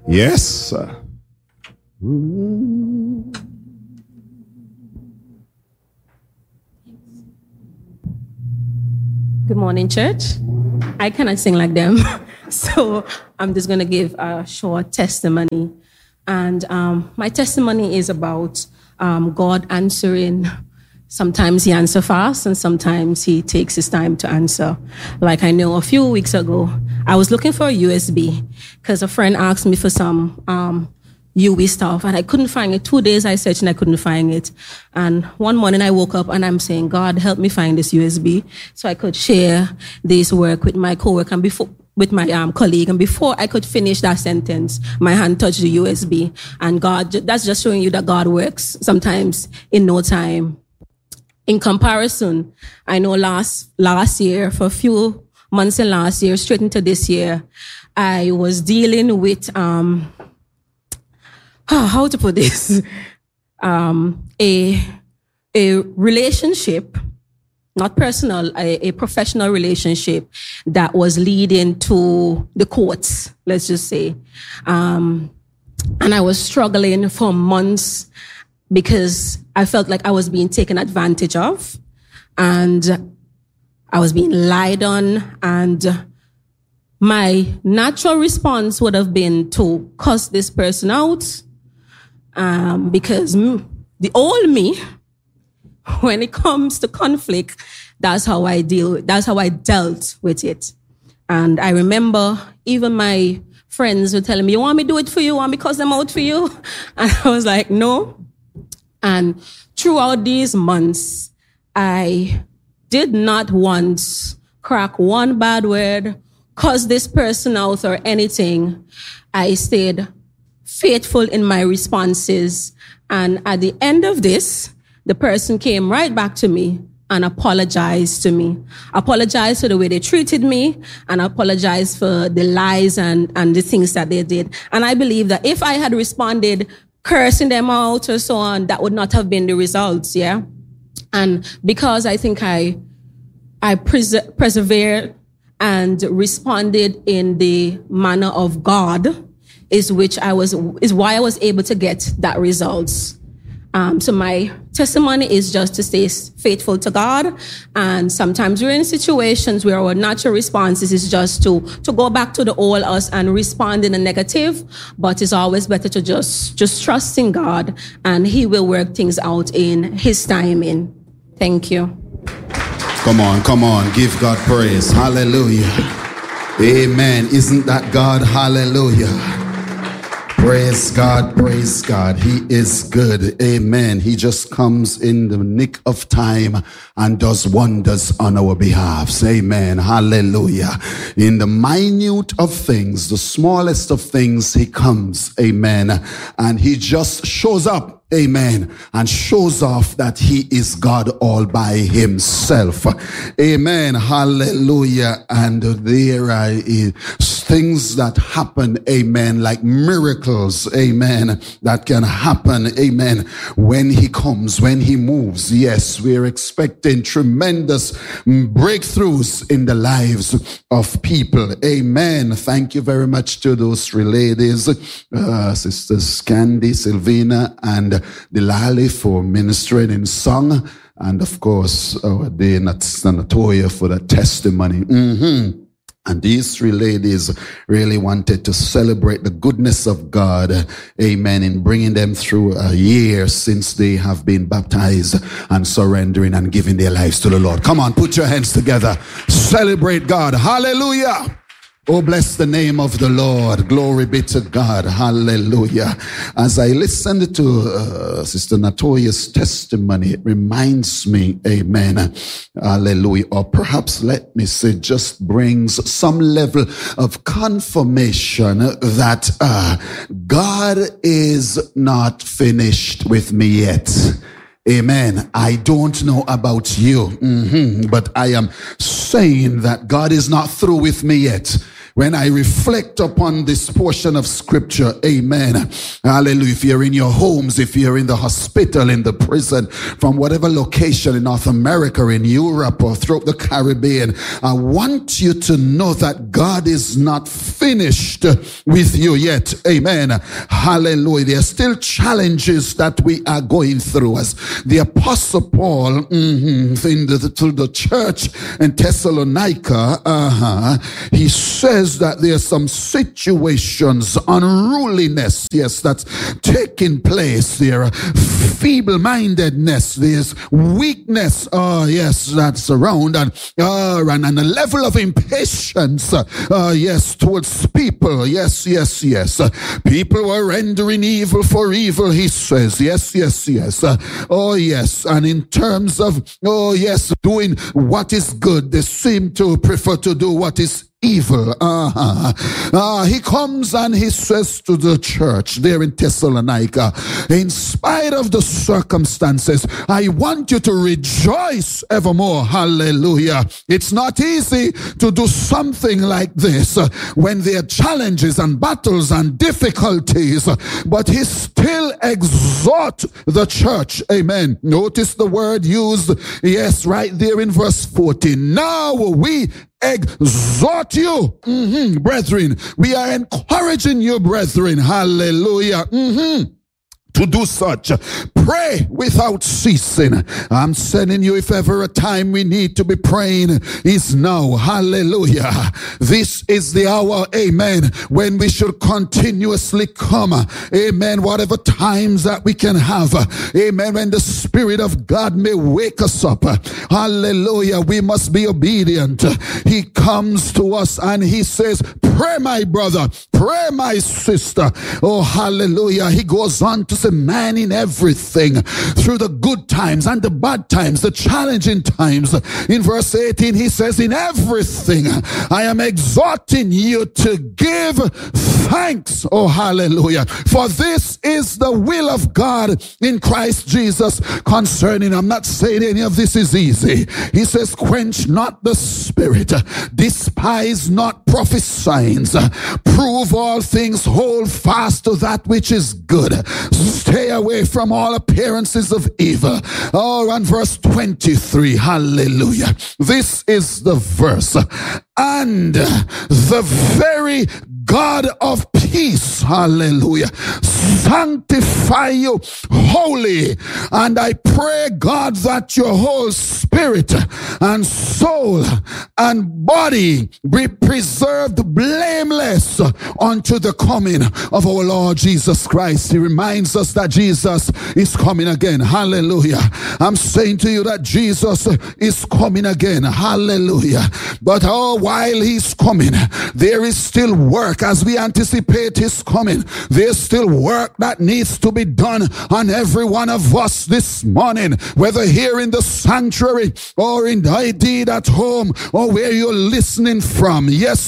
Yes. Good morning, church. I cannot sing like them, so I'm just going to give a short testimony. And my testimony is about God answering. Sometimes he answers fast, and sometimes he takes his time to answer. Like I know a few weeks ago, I was looking for a USB because a friend asked me for some UE stuff, and I couldn't find it. 2 days I searched and I couldn't find it. And one morning I woke up and I'm saying, God, help me find this USB so I could share this work with my coworker and with my colleague. And before I could finish that sentence, my hand touched the USB. And God, that's just showing you that God works sometimes in no time. In comparison, I know last year, for a few months in last year, straight into this year, I was dealing with, how to put this, a relationship, not personal, a professional relationship that was leading to the courts, let's just say. And I was struggling for months because I felt like I was being taken advantage of and I was being lied on, and my natural response would have been to cuss this person out. Because the old me, when it comes to conflict, that's how I dealt with it. And I remember even my friends were telling me, you want me to do it for you? You want me to cuss them out for you? And I was like, no. And throughout these months, I did not once crack one bad word, cuss this person out or anything. I stayed faithful in my responses. And at the end of this, the person came right back to me and apologized to me. Apologized for the way they treated me and apologized for the lies and the things that they did. And I believe that if I had responded cursing them out or so on, that would not have been the results, yeah? And because I think I persevered and responded in the manner of God, is why I was able to get that results. So my testimony is just to stay faithful to God. And sometimes we're in situations where our natural responses is just to go back to the old us and respond in a negative. But it's always better to just trust in God, and he will work things out in his timing. Thank you. Come on. Give God praise. Hallelujah. Amen. Isn't that God? Hallelujah. Praise God. He is good. Amen. He just comes in the nick of time and does wonders on our behalf. Amen. Hallelujah. In the minute of things, the smallest of things, he comes. Amen. And he just shows up. Amen. And shows off that he is God all by himself. Amen. Hallelujah. And there are things that happen. Amen. Like miracles. Amen. That can happen. Amen. When he comes, when he moves. Yes, we're expecting tremendous breakthroughs in the lives of people. Amen. Thank you very much to those three ladies, Sisters Candy, Silvina, and Delali for ministering in song, and of course our dear Natoya for the testimony. And these three ladies really wanted to celebrate the goodness of God, amen, in bringing them through a year since they have been baptized and surrendering and giving their lives to the Lord. Come on, put your hands together. Celebrate God. Hallelujah. Oh, bless the name of the Lord. Glory be to God. Hallelujah. As I listened to Sister Natoya's testimony, it reminds me, amen, hallelujah, or perhaps let me say just brings some level of confirmation that God is not finished with me yet. Amen. I don't know about you, but I am saying that God is not through with me yet. when I reflect upon this portion of scripture, amen, hallelujah, if you're in your homes, if you're in the hospital, in the prison, from whatever location in North America, in Europe, or throughout the Caribbean, I want you to know that God is not finished with you yet, amen, hallelujah. There are still challenges that we are going through. As the Apostle Paul, to the church in Thessalonica, he says that there are some situations, unruliness, yes, that's taking place. There, feeble-mindedness, there's weakness, yes, that's around, and a level of impatience, yes, towards people, yes. People were rendering evil for evil, he says, yes. Oh, yes, and in terms of, oh, yes, doing what is good, they seem to prefer to do what is evil. He comes and he says to the church there in Thessalonica, in spite of the circumstances, I want you to rejoice evermore. Hallelujah. It's not easy to do something like this when there are challenges and battles and difficulties, but he still exhort the church. Amen. Notice the word used, yes, right there in verse 14. Now we exhort you, brethren. We are encouraging you, brethren. Hallelujah. To do such. Pray without ceasing. I'm telling you, if ever a time we need to be praying, is now. Hallelujah. This is the hour, amen, when we should continuously come. Amen. Whatever times that we can have. Amen. When the Spirit of God may wake us up. Hallelujah. We must be obedient. He comes to us and he says, pray, my brother. Pray, my sister. Oh, hallelujah. He goes on to say, man, in everything, through the good times and the bad times, the challenging times. In verse 18, he says, in everything, I am exhorting you to give thanks. Oh, hallelujah. For this is the will of God in Christ Jesus concerning. I'm not saying any of this is easy. He says, quench not the spirit, despise not prophesying, prove all things, hold fast to that which is good. Stay away from all appearances of evil. Oh, and verse 23, hallelujah. This is the verse. And the very God of peace, hallelujah, sanctify you wholly. And I pray, God, that your whole spirit and soul and body be preserved blameless unto the coming of our Lord Jesus Christ. He reminds us that Jesus is coming again. Hallelujah. I'm saying to you that Jesus is coming again. Hallelujah. But while he's coming, there is still work. As we anticipate his coming, there's still work that needs to be done on every one of us this morning, whether here in the sanctuary or indeed at home or where you're listening from. Yes.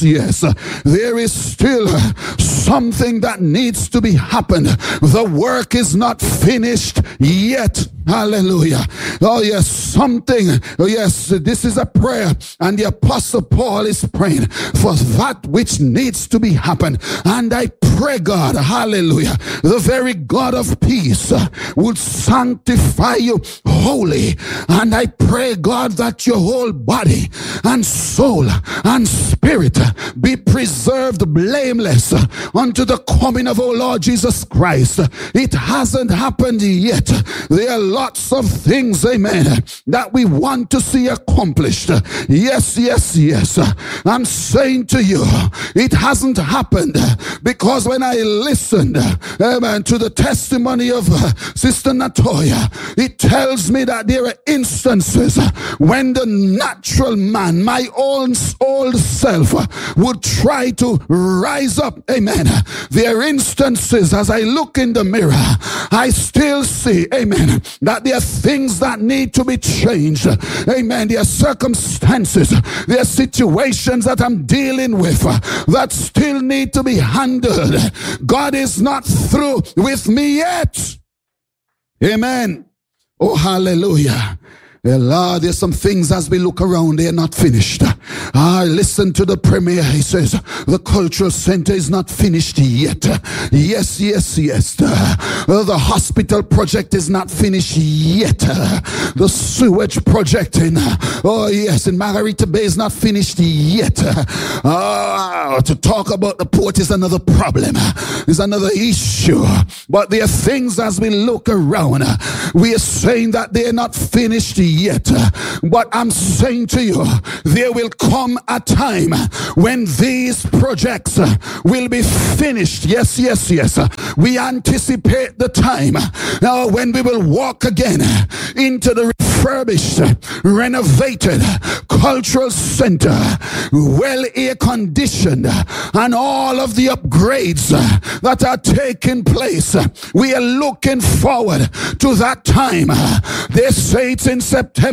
There is still something that needs to be happened. The work is not finished yet. Hallelujah. Oh yes, something. Oh yes, this is a prayer, and the Apostle Paul is praying for that which needs to be happened. And I pray, God, hallelujah, the very God of peace would sanctify you wholly. And I pray, God, that your whole body and soul and spirit be preserved blameless unto the coming of our Lord Jesus Christ. It hasn't happened yet. There are lots of things, amen, that we want to see accomplished. Yes. I'm saying to you, it hasn't happened, because when I listened, amen, to the testimony of Sister Natoya, it tells me that there are instances when the natural man, my own old self, would try to rise up. Amen. There are instances, as I look in the mirror, I still see, amen, that there are things that need to be changed. Amen. There are circumstances, there are situations that I'm dealing with that still need to be handled. God is not through with me yet. Amen. Oh, hallelujah. Lord, there's some things as we look around, they're not finished. Listen to the premier. He says, the cultural center is not finished yet. Yes. The hospital project is not finished yet. The sewage project in Margarita Bay is not finished yet. To talk about the port is another problem. Is another issue. But there are things as we look around, we are saying that they're not finished yet. But I'm saying to you, there will come a time when these projects will be finished. Yes. We anticipate the time when we will walk again into the refurbished, renovated cultural center, well air conditioned, and all of the upgrades that are taking place. We are looking forward to that time. They say it's in September.